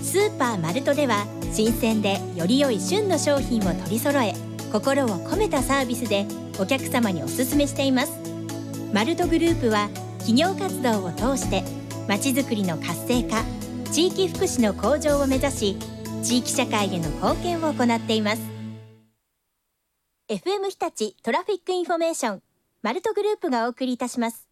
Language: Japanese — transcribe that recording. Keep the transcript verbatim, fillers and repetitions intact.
スーパーマルトでは新鮮でより良い旬の商品を取り揃え、心を込めたサービスでお客様にお勧めしています。マルトグループは企業活動を通してまちづくりの活性化、地域福祉の向上を目指し、地域社会への貢献を行っています。 エフエム 日立トラフィックインフォメーション、マルトグループがお送りいたします。